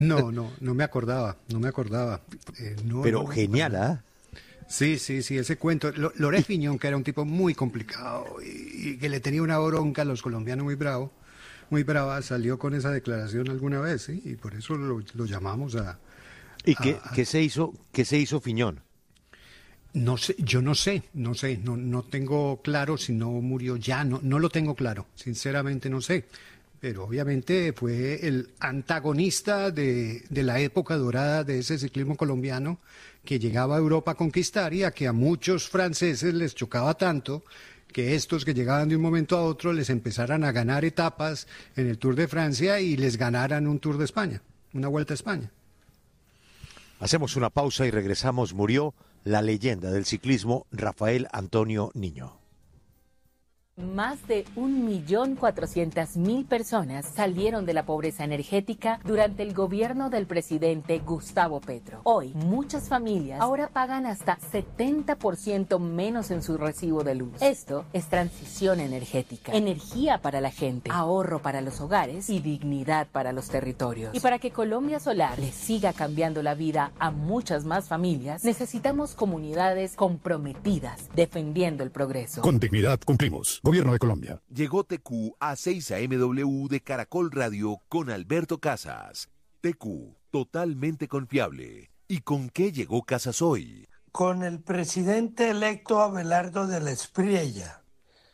No me acordaba, no me acordaba. Pero No. genial, ¿ah? Sí, ese cuento. Loret Piñón, que era un tipo muy complicado y que le tenía una bronca a los colombianos muy brava, salió con esa declaración alguna vez, ¿sí? Y por eso lo llamamos ¿Y a- qué se hizo Fiñón? No sé, yo no tengo claro si no murió ya, no lo tengo claro, sinceramente no sé. Pero obviamente fue el antagonista de la época dorada de ese ciclismo colombiano que llegaba a Europa a conquistar y a que a muchos franceses les chocaba tanto que estos que llegaban de un momento a otro les empezaran a ganar etapas en el Tour de Francia y les ganaran un Tour de España, una Vuelta a España. Hacemos una pausa y regresamos. Murió la leyenda del ciclismo Rafael Antonio Niño. Más de 1.400.000 personas salieron de la pobreza energética durante el gobierno del presidente Gustavo Petro. Hoy, muchas familias ahora pagan hasta 70% menos en su recibo de luz. Esto es transición energética, energía para la gente, ahorro para los hogares y dignidad para los territorios. Y para que Colombia Solar le siga cambiando la vida a muchas más familias, necesitamos comunidades comprometidas, defendiendo el progreso. Con dignidad cumplimos. Gobierno de Colombia. Llegó TQ a 6 AMW de Caracol Radio con Alberto Casas. TQ, totalmente confiable. ¿Y con qué llegó Casas hoy? Con el presidente electo Abelardo de la Espriella,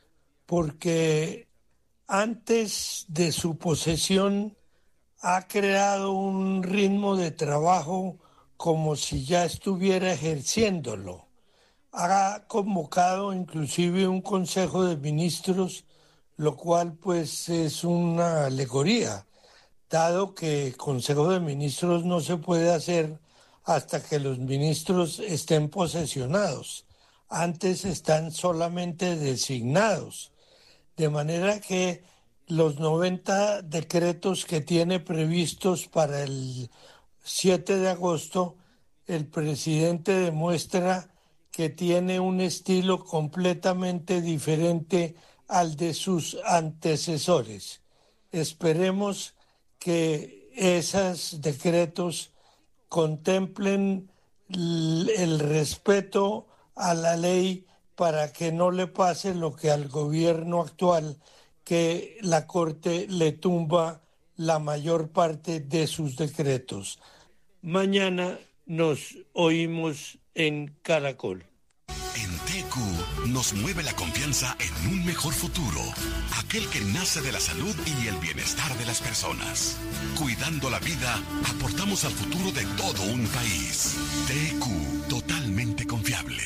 porque antes de su posesión ha creado un ritmo de trabajo como si ya estuviera ejerciéndolo. Ha convocado inclusive un consejo de ministros, lo cual pues es una alegoría, dado que el consejo de ministros no se puede hacer hasta que los ministros estén posesionados. Antes están solamente designados, de manera que los 90 decretos que tiene previstos para el 7 de agosto, el presidente demuestra que tiene un estilo completamente diferente al de sus antecesores. Esperemos que esos decretos contemplen el respeto a la ley para que no le pase lo que al gobierno actual, que la Corte le tumba la mayor parte de sus decretos. Mañana nos oímos en Caracol. En TQ nos mueve la confianza en un mejor futuro, aquel que nace de la salud y el bienestar de las personas. Cuidando la vida, aportamos al futuro de todo un país. TQ, totalmente confiable.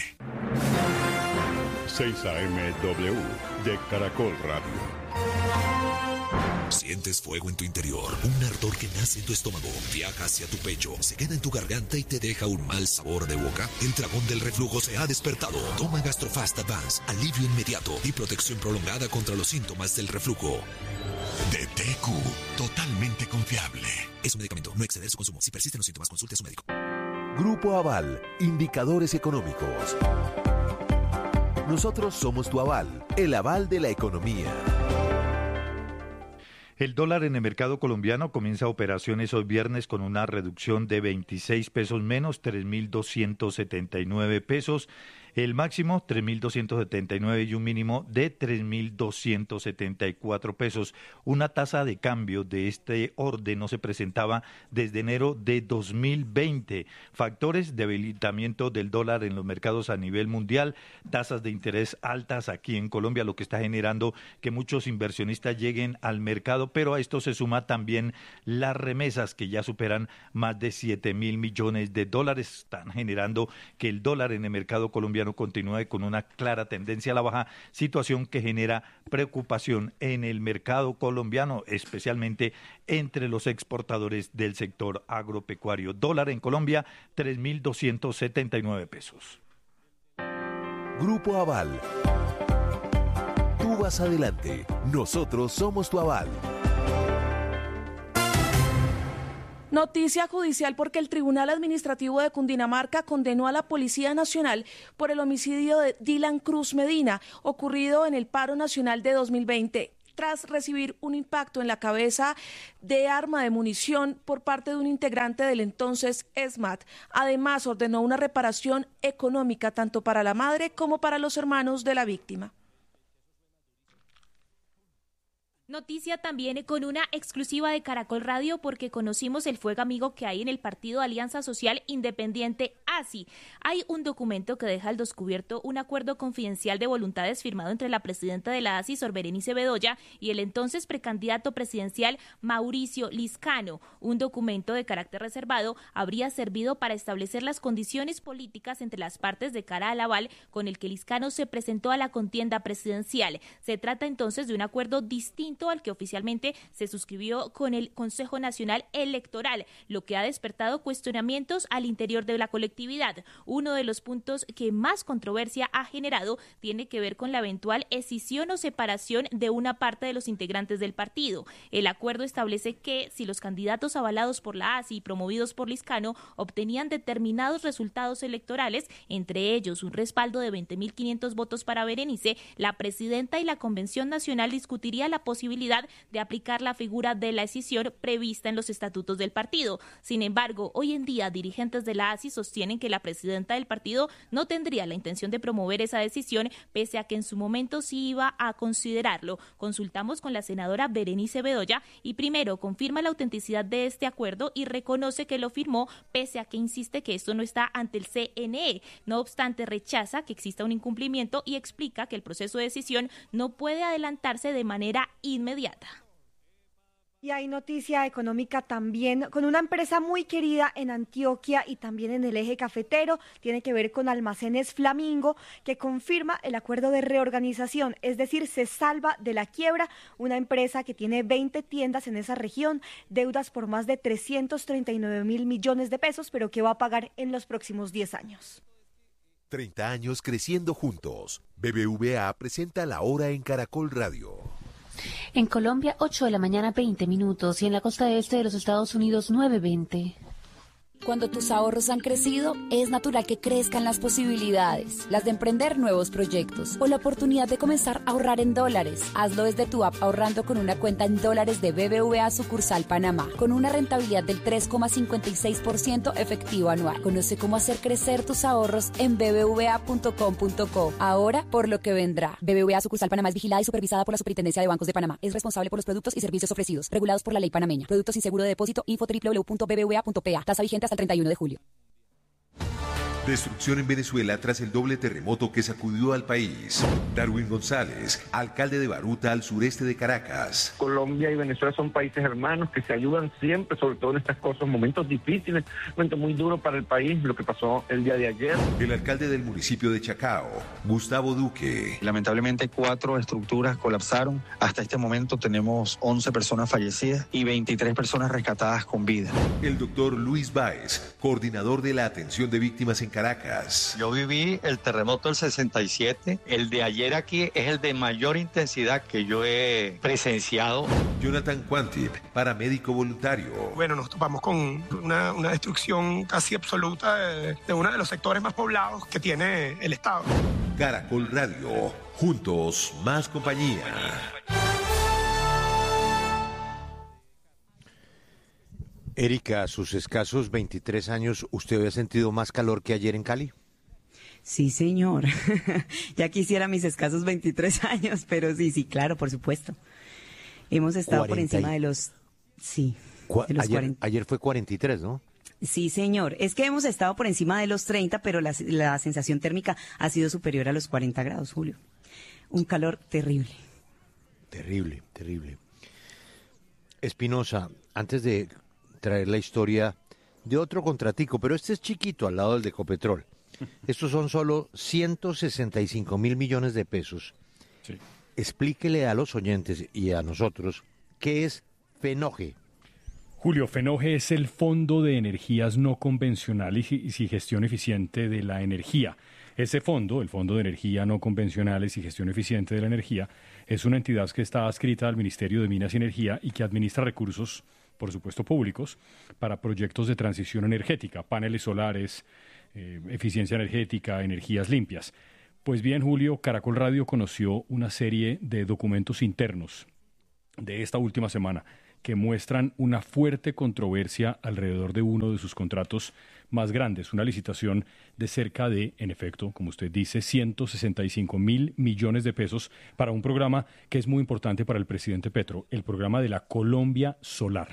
6 AMW de Caracol Radio. Sientes fuego en tu interior, un ardor que nace en tu estómago, viaja hacia tu pecho, se queda en tu garganta y te deja un mal sabor de boca. El dragón del reflujo se ha despertado. Toma Gastrofast Advance, alivio inmediato y protección prolongada contra los síntomas del reflujo. De TQ, totalmente confiable. Es un medicamento, no exceder su consumo. Si persisten los síntomas, consulte a su médico. Grupo Aval, indicadores económicos. Nosotros somos tu aval, el aval de la economía. El dólar en el mercado colombiano comienza operaciones hoy viernes con una reducción de 26 pesos menos, 3.279 pesos. El máximo 3.279 y un mínimo de 3.274 pesos. Una tasa de cambio de este orden no se presentaba desde enero de 2020. Factores: debilitamiento del dólar en los mercados a nivel mundial, tasas de interés altas aquí en Colombia, lo que está generando que muchos inversionistas lleguen al mercado, pero a esto se suma también las remesas que ya superan más de 7.000 millones de dólares. Están generando que el dólar en el mercado colombiano continúe con una clara tendencia a la baja, situación que genera preocupación en el mercado colombiano, especialmente entre los exportadores del sector agropecuario. Dólar en Colombia, 3.279 pesos. Grupo Aval. Tú vas adelante, nosotros somos tu aval. Noticia judicial porque el Tribunal Administrativo de Cundinamarca condenó a la Policía Nacional por el homicidio de Dylan Cruz Medina, ocurrido en el paro nacional de 2020. tras recibir un impacto en la cabeza de arma de munición por parte de un integrante del entonces ESMAD. Además, ordenó una reparación económica tanto para la madre como para los hermanos de la víctima. Noticia también con una exclusiva de Caracol Radio porque conocimos el fuego amigo que hay en el Partido Alianza Social Independiente ASI. Hay un documento que deja al descubierto un acuerdo confidencial de voluntades firmado entre la presidenta de la ASI, Sor Berenice Bedoya, y el entonces precandidato presidencial Mauricio Liscano. Un documento de carácter reservado habría servido para establecer las condiciones políticas entre las partes de cara al aval con el que Liscano se presentó a la contienda presidencial. Se trata entonces de un acuerdo distinto al que oficialmente se suscribió con el Consejo Nacional Electoral, lo que ha despertado cuestionamientos al interior de la colectividad. Uno de los puntos que más controversia ha generado tiene que ver con la eventual escisión o separación de una parte de los integrantes del partido. El acuerdo establece que si los candidatos avalados por la ASI y promovidos por Liscano obtenían determinados resultados electorales, entre ellos un respaldo de 20.500 votos para Berenice, la presidenta y la Convención Nacional discutiría la posibilidad de aplicar la figura de la escisión prevista en los estatutos del partido. Sin embargo, hoy en día dirigentes de la ASI sostienen que la presidenta del partido no tendría la intención de promover esa decisión, pese a que en su momento sí iba a considerarlo. Consultamos con la senadora Berenice Bedoya y primero confirma la autenticidad de este acuerdo y reconoce que lo firmó, pese a que insiste que esto no está ante el CNE. No obstante, rechaza que exista un incumplimiento y explica que el proceso de decisión no puede adelantarse de manera inmediata. Y hay noticia económica también con una empresa muy querida en Antioquia y también en el eje cafetero. Tiene que ver con Almacenes Flamingo, que confirma el acuerdo de reorganización, es decir, se salva de la quiebra. Una empresa que tiene 20 tiendas en esa región, deudas por más de 339.000 millones de pesos, pero que va a pagar en los próximos 10 años. 30 años creciendo juntos. BBVA presenta La Hora en Caracol Radio. En Colombia, 8 de la mañana, 20 minutos, y en la costa este de los Estados Unidos, 9:20. Cuando tus ahorros han crecido, es natural que crezcan las posibilidades, las de emprender nuevos proyectos o la oportunidad de comenzar a ahorrar en dólares. Hazlo desde tu app ahorrando con una cuenta en dólares de BBVA sucursal Panamá, con una rentabilidad del 3,56% efectivo anual. Conoce cómo hacer crecer tus ahorros en bbva.com.co. Ahora por lo que vendrá. BBVA sucursal Panamá es vigilada y supervisada por la Superintendencia de Bancos de Panamá. Es responsable por los productos y servicios ofrecidos, regulados por la ley panameña. Productos sin seguro de depósito. Info www.bbva.pa. Tasa vigente hasta el 31 de julio. Destrucción en Venezuela tras el doble terremoto que sacudió al país. Darwin González, alcalde de Baruta, al sureste de Caracas. Colombia y Venezuela son países hermanos que se ayudan siempre, sobre todo en estas cosas, momentos difíciles, momentos muy duros para el país, lo que pasó el día de ayer. El alcalde del municipio de Chacao, Gustavo Duque. Lamentablemente 4 estructuras colapsaron. Hasta este momento tenemos 11 personas fallecidas y 23 personas rescatadas con vida. El doctor Luis Báez, coordinador de la atención de víctimas en Caracas. Yo viví el terremoto del 67. El de ayer aquí es el de mayor intensidad que yo he presenciado. Jonathan Quantip, paramédico voluntario. Bueno, nos topamos con una destrucción casi absoluta de uno de los sectores más poblados que tiene el Estado. Caracol Radio, juntos más compañía. Erika, a sus escasos 23 años, ¿usted había sentido más calor que ayer en Cali? Sí, señor. Ya quisiera mis escasos 23 años, pero sí, claro, por supuesto. Hemos estado por encima de los... Sí. De los ayer fue 43, ¿no? Sí, señor. Es que hemos estado por encima de los 30, pero la sensación térmica ha sido superior a los 40 grados, Julio. Un calor terrible. Terrible, terrible. Espinosa, antes de traer la historia de otro contratico, pero este es chiquito al lado del de Ecopetrol. Estos son solo 165.000 millones de pesos. Sí. Explíquele a los oyentes y a nosotros qué es FENOGE. Julio, FENOGE es el Fondo de Energías No Convencionales y Gestión Eficiente de la Energía. Ese fondo, el Fondo de Energía No Convencionales y Gestión Eficiente de la Energía, es una entidad que está adscrita al Ministerio de Minas y Energía y que administra recursos, por supuesto públicos, para proyectos de transición energética, paneles solares, eficiencia energética, energías limpias. Pues bien, Julio, Caracol Radio conoció una serie de documentos internos de esta última semana que muestran una fuerte controversia alrededor de uno de sus contratos más grandes, una licitación de cerca de, en efecto, como usted dice, 165.000 millones de pesos para un programa que es muy importante para el presidente Petro, el programa de la Colombia Solar.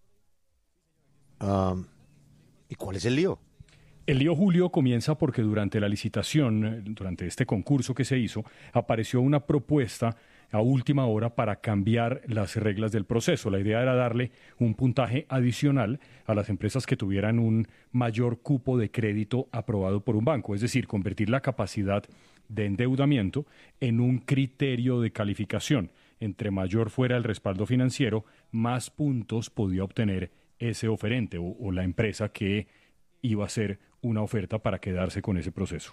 ¿Y cuál es el lío? El lío, Julio, comienza porque durante la licitación, durante este concurso que se hizo, apareció una propuesta a última hora para cambiar las reglas del proceso. La idea era darle un puntaje adicional a las empresas que tuvieran un mayor cupo de crédito aprobado por un banco, es decir, convertir la capacidad de endeudamiento en un criterio de calificación. Entre mayor fuera el respaldo financiero, más puntos podía obtener ese oferente o la empresa que iba a hacer una oferta para quedarse con ese proceso.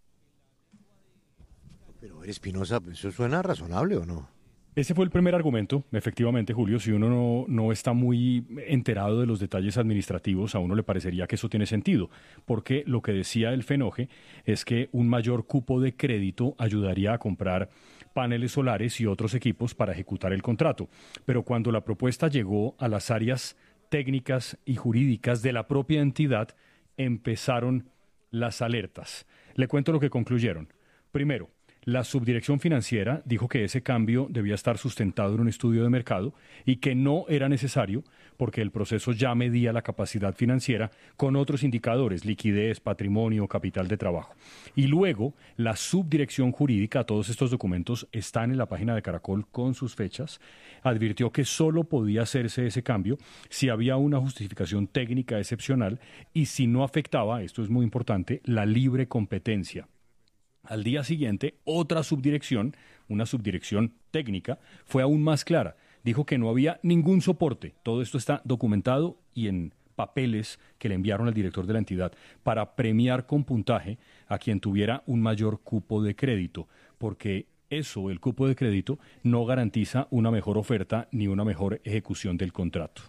Pero Espinosa, ¿eso suena razonable o no? Ese fue el primer argumento, efectivamente, Julio. Si uno no está muy enterado de los detalles administrativos, a uno le parecería que eso tiene sentido, porque lo que decía el FENOGE es que un mayor cupo de crédito ayudaría a comprar paneles solares y otros equipos para ejecutar el contrato. Pero cuando la propuesta llegó a las áreas técnicas y jurídicas de la propia entidad, empezaron las alertas. Le cuento lo que concluyeron. Primero, la subdirección financiera dijo que ese cambio debía estar sustentado en un estudio de mercado y que no era necesario porque el proceso ya medía la capacidad financiera con otros indicadores, liquidez, patrimonio, capital de trabajo. Y luego, la subdirección jurídica, todos estos documentos están en la página de Caracol con sus fechas, advirtió que solo podía hacerse ese cambio si había una justificación técnica excepcional y si no afectaba, esto es muy importante, la libre competencia. Al día siguiente, otra subdirección, una subdirección técnica, fue aún más clara. Dijo que no había ningún soporte. Todo esto está documentado y en papeles que le enviaron al director de la entidad para premiar con puntaje a quien tuviera un mayor cupo de crédito, porque eso, el cupo de crédito, no garantiza una mejor oferta ni una mejor ejecución del contrato.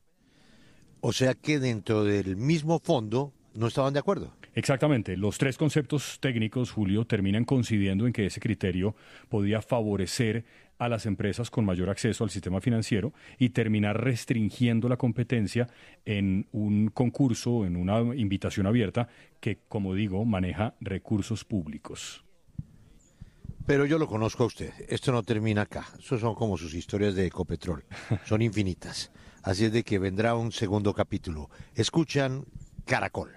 O sea que dentro del mismo fondo no estaban de acuerdo. Exactamente. Los tres conceptos técnicos, Julio, terminan coincidiendo en que ese criterio podía favorecer a las empresas con mayor acceso al sistema financiero y terminar restringiendo la competencia en un concurso, en una invitación abierta que, como digo, maneja recursos públicos. Pero yo lo conozco a usted. Esto no termina acá. Eso son como sus historias de Ecopetrol. Son infinitas. Así es de que vendrá un segundo capítulo. Escuchan Caracol.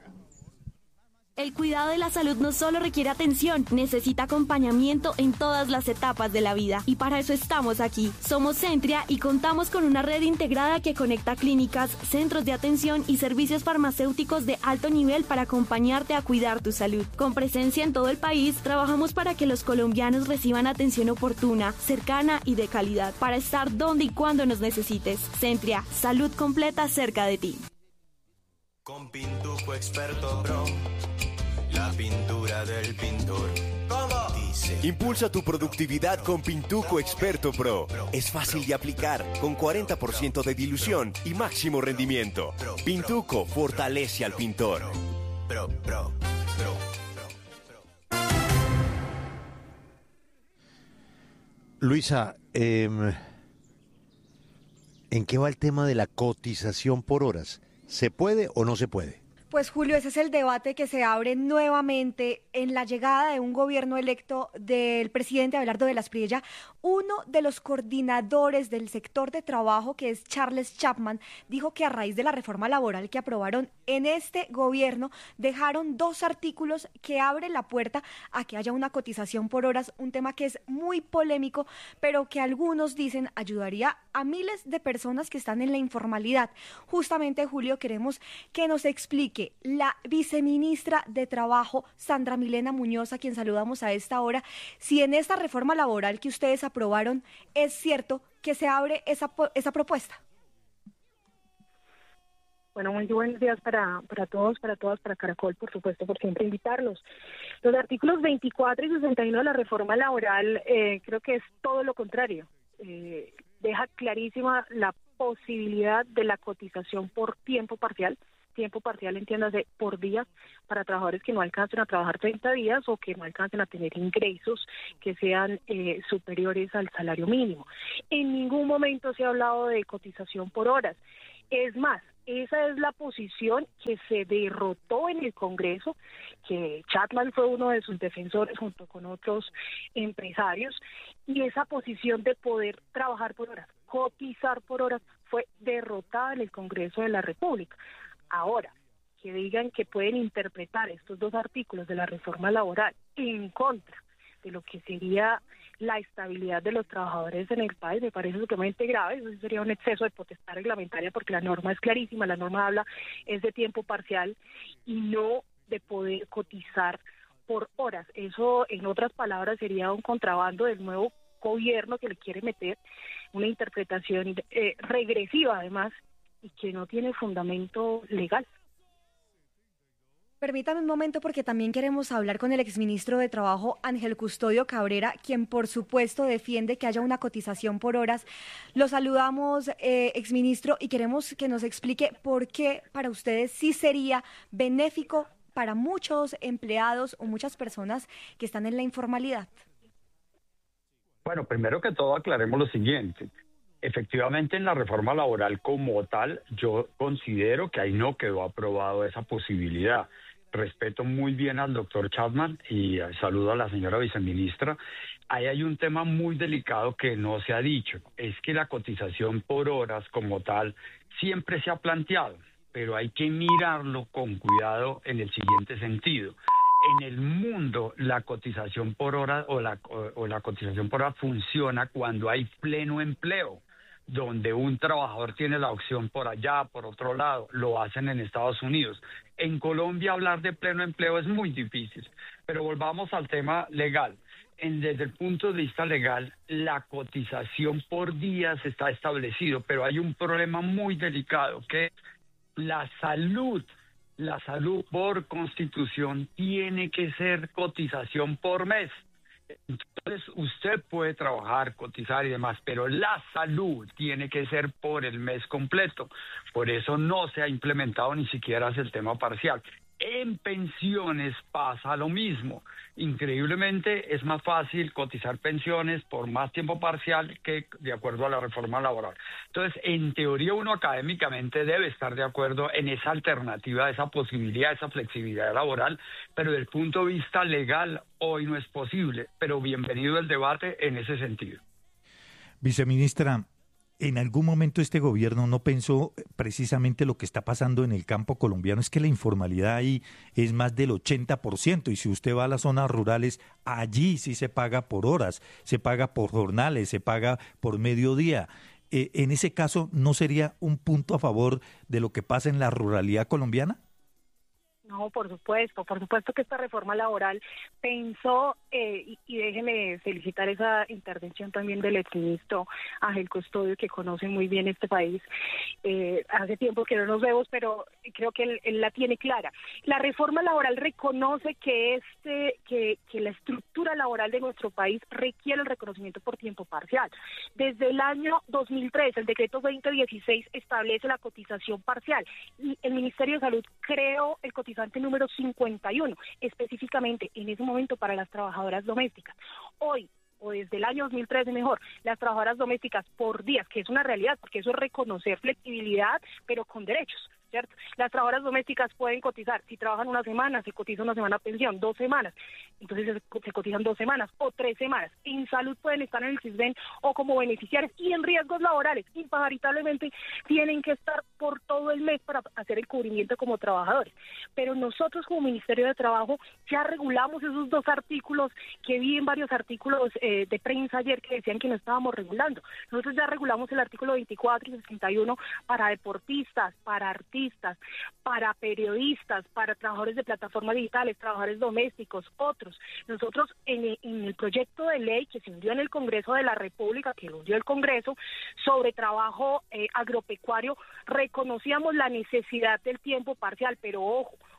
El cuidado de la salud no solo requiere atención, necesita acompañamiento en todas las etapas de la vida. Y para eso estamos aquí. Somos Centria y contamos con una red integrada que conecta clínicas, centros de atención y servicios farmacéuticos de alto nivel para acompañarte a cuidar tu salud. Con presencia en todo el país, trabajamos para que los colombianos reciban atención oportuna, cercana y de calidad, para estar donde y cuando nos necesites. Centria, salud completa cerca de ti. Con Pintuco Experto Pro, la pintura del pintor. ¿Cómo? Dice. Impulsa tu productividad con Pintuco Experto Pro. Es fácil de aplicar, con 40% de dilución y máximo rendimiento. Pintuco fortalece al pintor. Pro. Luisa, ¿en qué va el tema de la cotización por horas? ¿Se puede o no se puede? Pues Julio, ese es el debate que se abre nuevamente en la llegada de un gobierno electo del presidente Abelardo de la Espriella. Uno de los coordinadores del sector de trabajo, que es Charles Chapman, dijo que a raíz de la reforma laboral que aprobaron en este gobierno, dejaron 2 artículos que abren la puerta a que haya una cotización por horas, un tema que es muy polémico, pero que algunos dicen ayudaría a miles de personas que están en la informalidad. Justamente, Julio, queremos que nos explique la viceministra de Trabajo, Sandra Milena Muñoz, a quien saludamos a esta hora, si en esta reforma laboral que ustedes aprobaron es cierto que se abre esa propuesta. Bueno, muy buenos días para todos, para todas, para Caracol, por supuesto, por siempre invitarlos. Los artículos 24 y 61 de la reforma laboral creo que es todo lo contrario. Deja clarísima la posibilidad de la cotización por tiempo parcial, tiempo parcial, entiéndase, por días, para trabajadores que no alcancen a trabajar 30 días o que no alcancen a tener ingresos que sean superiores al salario mínimo. En ningún momento se ha hablado de cotización por horas. Es más, esa es la posición que se derrotó en el Congreso, que Chapman fue uno de sus defensores junto con otros empresarios, y esa posición de poder trabajar por horas, cotizar por horas, fue derrotada en el Congreso de la República. Ahora, que digan que pueden interpretar estos dos artículos de la reforma laboral en contra de lo que sería la estabilidad de los trabajadores en el país, me parece sumamente grave. Eso sería un exceso de potestad reglamentaria, porque la norma es clarísima, la norma habla es de tiempo parcial y no de poder cotizar por horas. Eso, en otras palabras, sería un contrabando del nuevo gobierno que le quiere meter una interpretación regresiva, además, y que no tiene fundamento legal. Permítame un momento, porque también queremos hablar con el exministro de Trabajo, Ángel Custodio Cabrera, quien por supuesto defiende que haya una cotización por horas. Lo saludamos, exministro, y queremos que nos explique por qué para ustedes sí sería benéfico para muchos empleados o muchas personas que están en la informalidad. Bueno, primero que todo aclaremos lo siguiente. Efectivamente, en la reforma laboral como tal, yo considero que ahí no quedó aprobado esa posibilidad. Respeto muy bien al doctor Chapman y saludo a la señora viceministra. Ahí hay un tema muy delicado que no se ha dicho. Es que la cotización por horas como tal siempre se ha planteado, pero hay que mirarlo con cuidado en el siguiente sentido. En el mundo, la cotización por hora o la cotización por hora funciona cuando hay pleno empleo, donde un trabajador tiene la opción por allá, por otro lado. Lo hacen en Estados Unidos. En Colombia hablar de pleno empleo es muy difícil, pero volvamos al tema legal. Desde el punto de vista legal, la cotización por días está establecido, pero hay un problema muy delicado, que es la salud. La salud por constitución tiene que ser cotización por mes. Entonces usted puede trabajar, cotizar y demás, pero la salud tiene que ser por el mes completo. Por eso no se ha implementado ni siquiera el tema parcial. En pensiones pasa lo mismo. Increíblemente es más fácil cotizar pensiones por más tiempo parcial que de acuerdo a la reforma laboral. Entonces, en teoría uno académicamente debe estar de acuerdo en esa alternativa, esa posibilidad, esa flexibilidad laboral, pero desde el punto de vista legal hoy no es posible. Pero bienvenido el debate en ese sentido. Viceministra, ¿en algún momento este gobierno no pensó precisamente lo que está pasando en el campo colombiano? Es que la informalidad ahí es más del 80%, y si usted va a las zonas rurales, allí sí se paga por horas, se paga por jornales, se paga por mediodía. ¿En ese caso no sería un punto a favor de lo que pasa en la ruralidad colombiana? No, por supuesto que esta reforma laboral pensó, y déjeme felicitar esa intervención también del exministro Ángel Custodio, que conoce muy bien este país. Hace tiempo que no nos vemos, pero creo que él la tiene clara. La reforma laboral reconoce que la estructura laboral de nuestro país requiere el reconocimiento por tiempo parcial. Desde el año 2003, el decreto 2016 establece la cotización parcial, y el Ministerio de Salud creó el cotizante número 51, específicamente en ese momento para las trabajadoras domésticas. Hoy, o desde el año 2013 mejor, las trabajadoras domésticas por días, que es una realidad, porque eso es reconocer flexibilidad, pero con derechos, ¿cierto? Las trabajadoras domésticas pueden cotizar, si trabajan una semana, se cotiza una semana pensión, 2 semanas, entonces se cotizan 2 semanas o 3 semanas. En salud pueden estar en el CISBEN o como beneficiarios, y en riesgos laborales, imparitable tienen que estar por todo el mes para hacer el cubrimiento como trabajadores. Pero nosotros como Ministerio de Trabajo ya regulamos esos 2 artículos que vi en varios artículos de prensa ayer que decían que no estábamos regulando. Nosotros ya regulamos el artículo 24 y 61 para deportistas, para artistas, para periodistas, para trabajadores de plataformas digitales, trabajadores domésticos, otros. Nosotros en el proyecto de ley que se envió en el Congreso de la República, que lo envió el Congreso, sobre trabajo agropecuario, reconocíamos la necesidad del tiempo parcial, pero ojo,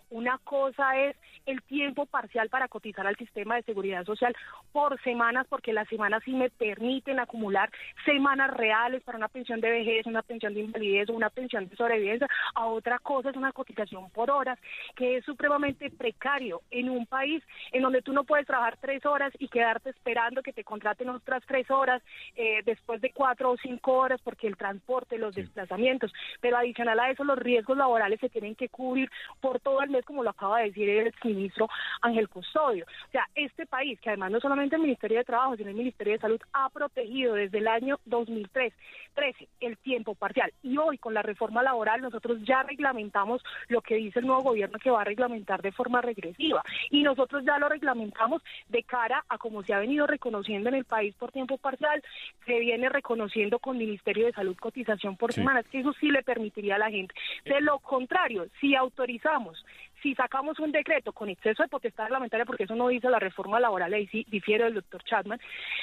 Una cosa es el tiempo parcial para cotizar al sistema de seguridad social por semanas, porque las semanas sí me permiten acumular semanas reales para una pensión de vejez, una pensión de invalidez o una pensión de sobrevivencia. A otra cosa es una cotización por horas, que es supremamente precario en un país en donde tú no puedes trabajar 3 horas y quedarte esperando que te contraten otras 3 horas después de 4 o 5 horas, porque el transporte, los desplazamientos, pero adicional a eso los riesgos laborales se tienen que cubrir por todo el mes, como lo acaba de decir el exministro Ángel Custodio. O sea, este país, que además no solamente el Ministerio de Trabajo, sino el Ministerio de Salud, ha protegido desde el año 2013 el tiempo parcial, y hoy con la reforma laboral nosotros ya reglamentamos lo que dice el nuevo gobierno que va a reglamentar de forma regresiva, y nosotros ya lo reglamentamos de cara a como se ha venido reconociendo en el país por tiempo parcial, se viene reconociendo con Ministerio de Salud cotización por semanas, que eso sí le permitiría a la gente. De lo contrario, si autorizamos, si sacamos un decreto con exceso de potestad reglamentaria, porque eso no dice la reforma laboral, ahí sí difiere del doctor Chapman,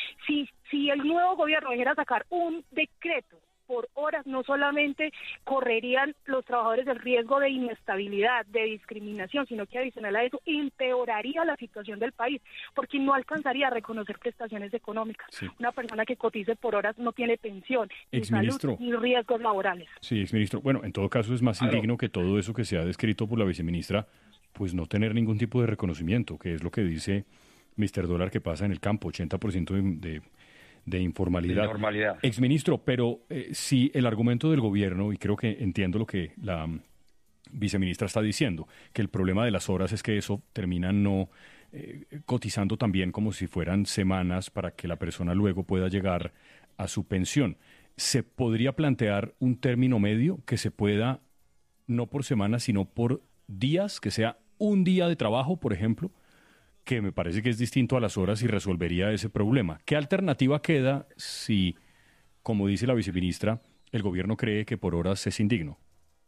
si el nuevo gobierno dijera sacar un decreto por horas, no solamente correrían los trabajadores el riesgo de inestabilidad, de discriminación, sino que adicional a eso empeoraría la situación del país, porque no alcanzaría a reconocer prestaciones económicas. Sí. Una persona que cotice por horas no tiene pensión, ni salud, ni riesgos laborales. Sí, exministro. Bueno, en todo caso es más indigno que todo eso que se ha descrito por la viceministra, pues no tener ningún tipo de reconocimiento, que es lo que dice Mr. Dólar que pasa en el campo, 80% de informalidad. Exministro, pero si el argumento del gobierno, y creo que entiendo lo que la viceministra está diciendo, que el problema de las horas es que eso termina no cotizando también como si fueran semanas para que la persona luego pueda llegar a su pensión. ¿Se podría plantear un término medio que se pueda, no por semanas, sino por días, que sea un día de trabajo, por ejemplo, que me parece que es distinto a las horas y resolvería ese problema? ¿Qué alternativa queda si, como dice la viceministra, el gobierno cree que por horas es indigno?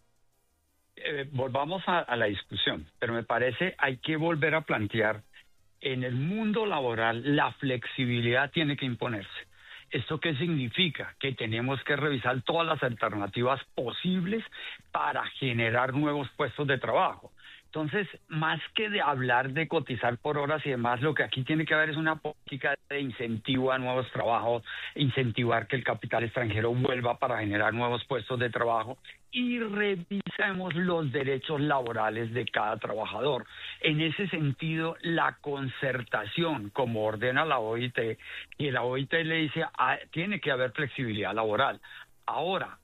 Volvamos a la discusión, pero me parece hay que volver a plantear, en el mundo laboral la flexibilidad tiene que imponerse. ¿Esto qué significa? Que tenemos que revisar todas las alternativas posibles para generar nuevos puestos de trabajo. Entonces, más que de hablar de cotizar por horas y demás, lo que aquí tiene que haber es una política de incentivo a nuevos trabajos, incentivar que el capital extranjero vuelva para generar nuevos puestos de trabajo, y revisemos los derechos laborales de cada trabajador. En ese sentido, la concertación, como ordena la OIT, y la OIT le dice, tiene que haber flexibilidad laboral. Ahora,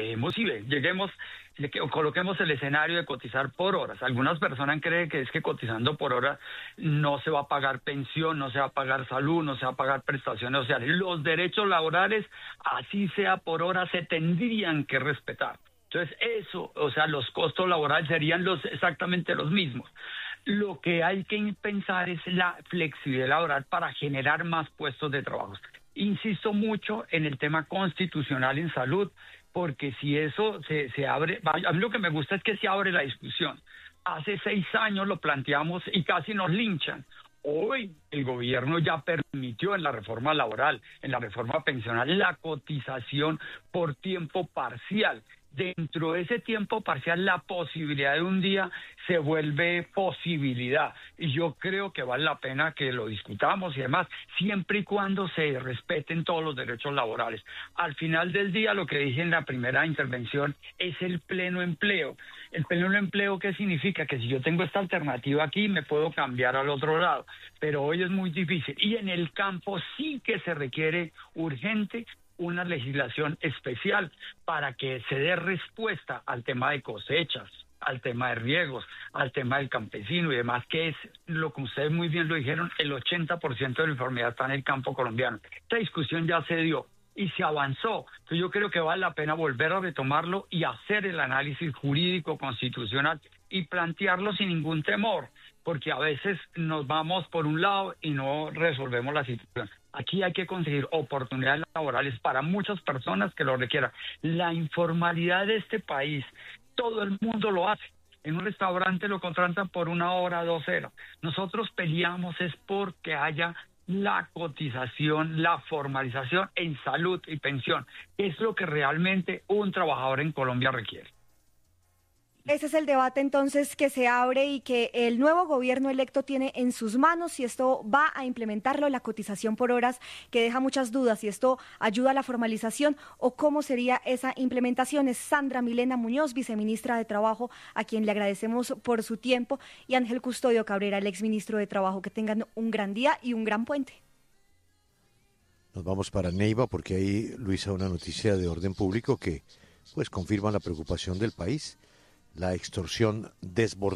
coloquemos el escenario de cotizar por horas. Algunas personas creen que es que cotizando por horas no se va a pagar pensión, no se va a pagar salud, no se va a pagar prestaciones sociales. Los derechos laborales, así sea por hora, se tendrían que respetar. Entonces eso, o sea, los costos laborales serían exactamente los mismos. Lo que hay que pensar es la flexibilidad laboral para generar más puestos de trabajo. Insisto mucho en el tema constitucional en salud, porque si eso se abre, a mí lo que me gusta es que se abre la discusión. Hace 6 años lo planteamos y casi nos linchan. Hoy el gobierno ya permitió en la reforma laboral, en la reforma pensional, la cotización por tiempo parcial. Dentro de ese tiempo parcial, la posibilidad de un día se vuelve posibilidad. Y yo creo que vale la pena que lo discutamos y demás, siempre y cuando se respeten todos los derechos laborales. Al final del día, lo que dije en la primera intervención es el pleno empleo. ¿El pleno empleo qué significa? Que si yo tengo esta alternativa aquí, me puedo cambiar al otro lado. Pero hoy es muy difícil. Y en el campo sí que se requiere urgente una legislación especial para que se dé respuesta al tema de cosechas, al tema de riegos, al tema del campesino y demás, que es lo que ustedes muy bien lo dijeron, el 80% de la informalidad está en el campo colombiano. Esta discusión ya se dio y se avanzó. Entonces yo creo que vale la pena volver a retomarlo y hacer el análisis jurídico constitucional y plantearlo sin ningún temor, porque a veces nos vamos por un lado y no resolvemos la situación. Aquí hay que conseguir oportunidades laborales para muchas personas que lo requieran. La informalidad de este país, todo el mundo lo hace. En un restaurante lo contratan por 1 hora, 2 horas. Nosotros peleamos es porque haya la cotización, la formalización en salud y pensión. Es lo que realmente un trabajador en Colombia requiere. Ese es el debate entonces que se abre y que el nuevo gobierno electo tiene en sus manos, si esto va a implementarlo, la cotización por horas, que deja muchas dudas, si esto ayuda a la formalización o cómo sería esa implementación. Es Sandra Milena Muñoz, viceministra de Trabajo, a quien le agradecemos por su tiempo, y Ángel Custodio Cabrera, el exministro de Trabajo. Que tengan un gran día y un gran puente. Nos vamos para Neiva porque ahí, Luisa, una noticia de orden público que pues confirma la preocupación del país. La extorsión desbordada